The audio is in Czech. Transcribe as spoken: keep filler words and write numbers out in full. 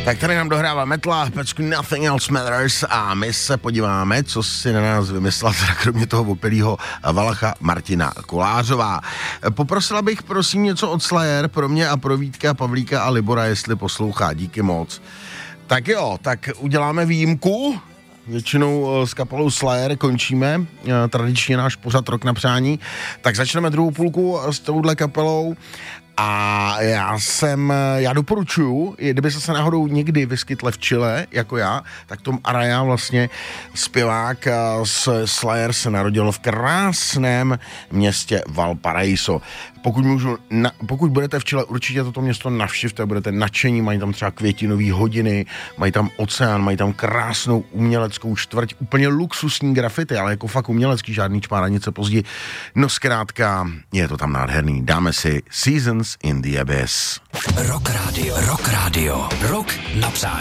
Tak tady nám dohrává Metla, pecku Nothing Else Matters a my se podíváme, co si na nás vymyslela, teda kromě toho opilýho Valacha Martina Kolářová. Poprosila bych prosím něco od Slayer pro mě a pro Vítka, Pavlíka a Libora, jestli poslouchá. Díky moc. Tak jo, tak uděláme výjimku. Většinou s kapelou Slayer končíme tradičně náš pořad Rok na přání. Tak začneme druhou půlku s touhle kapelou. A já jsem, já doporučuju, kdyby se náhodou někdy vyskytl v Chile, jako já, tak Tom Araya vlastně zpěvák z Slayer se narodil v krásném městě Valparaíso. Pokud, můžu, na, pokud budete v Chile, určitě toto město navštivte, budete nadšení, mají tam třeba květinové hodiny, mají tam oceán, mají tam krásnou uměleckou čtvrť, úplně luxusní grafity, ale jako fakt umělecký, žádný čmáranice pozdě. No zkrátka, je to tam nádherný. Dáme si Seasons in the Abyss. Rock Radio, Rock Radio, Rock na přání.